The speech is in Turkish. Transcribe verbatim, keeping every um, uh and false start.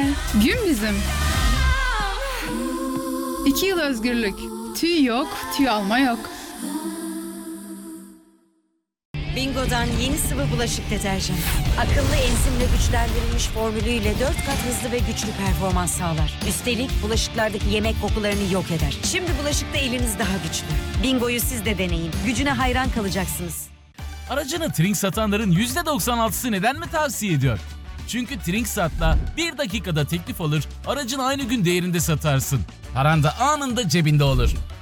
Gün bizim. İki yıl özgürlük. Tüy yok, tüy alma yok. Bingo'dan yeni sıvı bulaşık deterjanı. Akıllı enzimle güçlendirilmiş formülüyle dört kat hızlı ve güçlü performans sağlar. Üstelik bulaşıklardaki yemek kokularını yok eder. Şimdi bulaşıkta eliniz daha güçlü. Bingo'yu siz de deneyin. Gücüne hayran kalacaksınız. Aracını Trink satanların yüzde doksan altısı neden mi tavsiye ediyor? Çünkü Trinksat'la bir dakikada teklif alır, aracın aynı gün değerinde satarsın. Paran da anında cebinde olur.